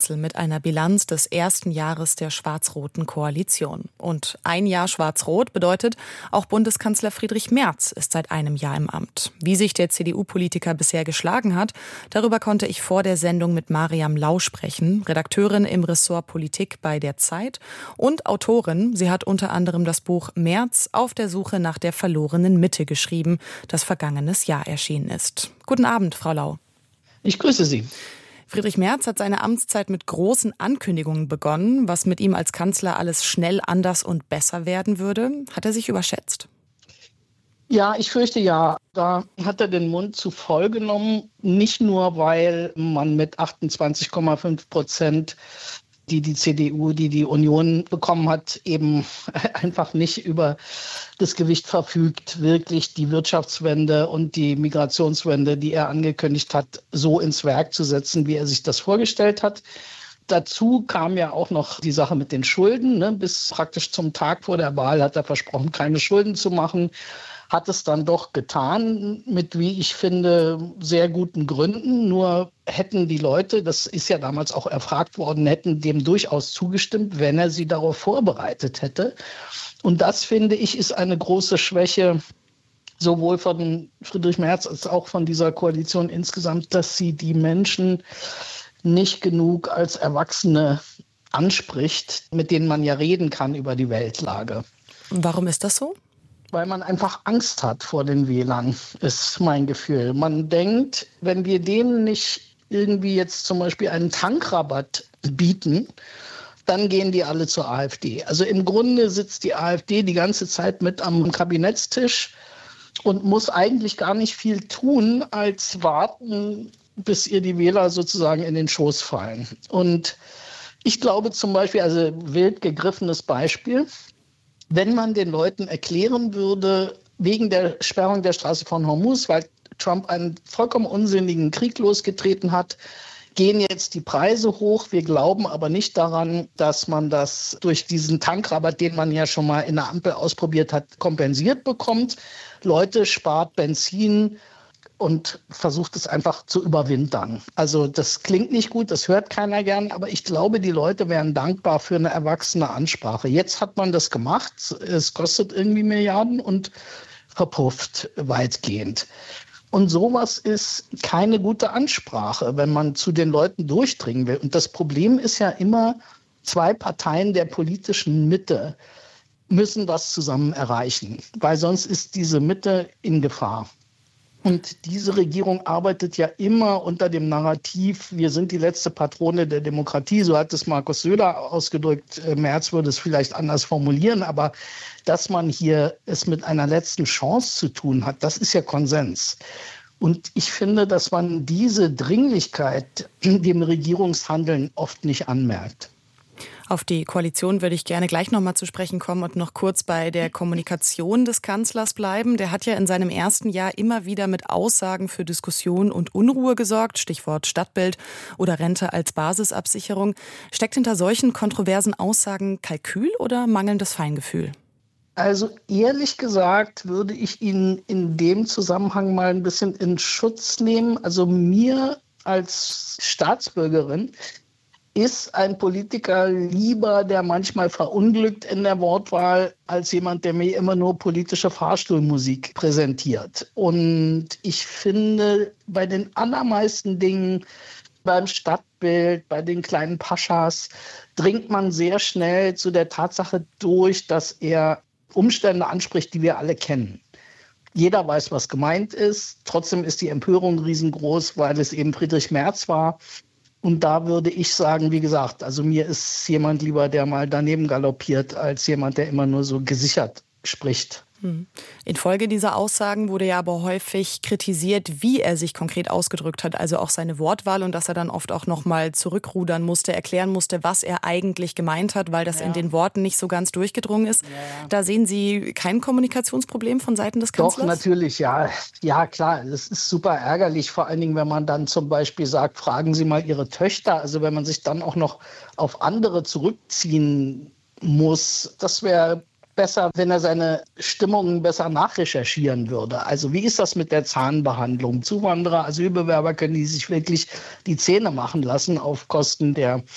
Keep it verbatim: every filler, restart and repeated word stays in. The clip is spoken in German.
Bundeskanzlerwechsel mit einer Bilanz des ersten Jahres der schwarz-roten Koalition. Und ein Jahr schwarz-rot bedeutet, auch Bundeskanzler Friedrich Merz ist seit einem Jahr im Amt. Wie sich der C D U-Politiker bisher geschlagen hat, darüber konnte ich vor der Sendung mit Mariam Lau sprechen, Redakteurin im Ressort Politik bei der Zeit und Autorin. Sie hat unter anderem das Buch Merz auf der Suche nach der verlorenen Mitte geschrieben, das vergangenes Jahr erschienen ist. Guten Abend, Frau Lau. Ich grüße Sie. Friedrich Merz hat seine Amtszeit mit großen Ankündigungen begonnen, was mit ihm als Kanzler alles schnell anders und besser werden würde. Hat er sich überschätzt? Ja, ich fürchte ja. Da hat er den Mund zu voll genommen. Nicht nur, weil man mit achtundzwanzig Komma fünf Prozent, die die C D U, die die Union bekommen hat, eben einfach nicht über das Gewicht verfügt, wirklich die Wirtschaftswende und die Migrationswende, die er angekündigt hat, so ins Werk zu setzen, wie er sich das vorgestellt hat. Dazu kam ja auch noch die Sache mit den Schulden. Ne? Bis praktisch zum Tag vor der Wahl hat er versprochen, keine Schulden zu machen. Hat es dann doch getan, mit, wie ich finde, sehr guten Gründen. Nur hätten die Leute, das ist ja damals auch erfragt worden, hätten dem durchaus zugestimmt, wenn er sie darauf vorbereitet hätte. Und das, finde ich, ist eine große Schwäche, sowohl von Friedrich Merz als auch von dieser Koalition insgesamt, dass sie die Menschen nicht genug als Erwachsene anspricht, mit denen man ja reden kann über die Weltlage. Warum ist das so? Weil man einfach Angst hat vor den Wählern, ist mein Gefühl. Man denkt, wenn wir denen nicht irgendwie jetzt zum Beispiel einen Tankrabatt bieten, dann gehen die alle zur AfD. Also im Grunde sitzt die AfD die ganze Zeit mit am Kabinettstisch und muss eigentlich gar nicht viel tun, als warten, bis ihr die Wähler sozusagen in den Schoß fallen. Und ich glaube zum Beispiel, also wild gegriffenes Beispiel, wenn man den Leuten erklären würde, wegen der Sperrung der Straße von Hormuz, weil Trump einen vollkommen unsinnigen Krieg losgetreten hat, gehen jetzt die Preise hoch. Wir glauben aber nicht daran, dass man das durch diesen Tankrabatt, den man ja schon mal in der Ampel ausprobiert hat, kompensiert bekommt. Leute, spart Benzin und versucht es einfach zu überwintern. Also das klingt nicht gut, das hört keiner gern, aber ich glaube, die Leute wären dankbar für eine erwachsene Ansprache. Jetzt hat man das gemacht, es kostet irgendwie Milliarden und verpufft weitgehend. Und sowas ist keine gute Ansprache, wenn man zu den Leuten durchdringen will. Und das Problem ist ja immer, zwei Parteien der politischen Mitte müssen was zusammen erreichen, weil sonst ist diese Mitte in Gefahr. Und diese Regierung arbeitet ja immer unter dem Narrativ, wir sind die letzte Patrone der Demokratie, so hat es Markus Söder ausgedrückt. Merz würde es vielleicht anders formulieren, aber dass man hier es mit einer letzten Chance zu tun hat, das ist ja Konsens. Und ich finde, dass man diese Dringlichkeit dem Regierungshandeln oft nicht anmerkt. Auf die Koalition würde ich gerne gleich noch mal zu sprechen kommen und noch kurz bei der Kommunikation des Kanzlers bleiben. Der hat ja in seinem ersten Jahr immer wieder mit Aussagen für Diskussion und Unruhe gesorgt, Stichwort Stadtbild oder Rente als Basisabsicherung. Steckt hinter solchen kontroversen Aussagen Kalkül oder mangelndes Feingefühl? Also ehrlich gesagt würde ich ihn in dem Zusammenhang mal ein bisschen in Schutz nehmen. Also mir als Staatsbürgerin ist ein Politiker lieber, der manchmal verunglückt in der Wortwahl, als jemand, der mir immer nur politische Fahrstuhlmusik präsentiert. Und ich finde, bei den allermeisten Dingen, beim Stadtbild, bei den kleinen Paschas, dringt man sehr schnell zu der Tatsache durch, dass er Umstände anspricht, die wir alle kennen. Jeder weiß, was gemeint ist. Trotzdem ist die Empörung riesengroß, weil es eben Friedrich Merz war. Und da würde ich sagen, wie gesagt, also mir ist jemand lieber, der mal daneben galoppiert, als jemand, der immer nur so gesichert spricht. Infolge dieser Aussagen wurde ja aber häufig kritisiert, wie er sich konkret ausgedrückt hat, also auch seine Wortwahl und dass er dann oft auch noch mal zurückrudern musste, erklären musste, was er eigentlich gemeint hat, weil das ja in den Worten nicht so ganz durchgedrungen ist. Ja, ja. Da sehen Sie kein Kommunikationsproblem von Seiten des Kanzlers? Doch, natürlich, ja. Ja, klar, das ist super ärgerlich, vor allen Dingen, wenn man dann zum Beispiel sagt, fragen Sie mal Ihre Töchter, also wenn man sich dann auch noch auf andere zurückziehen muss, das wäre besser, wenn er seine Stimmungen besser nachrecherchieren würde. Also wie ist das mit der Zahnbehandlung? Zuwanderer, Asylbewerber, können die sich wirklich die Zähne machen lassen auf Kosten der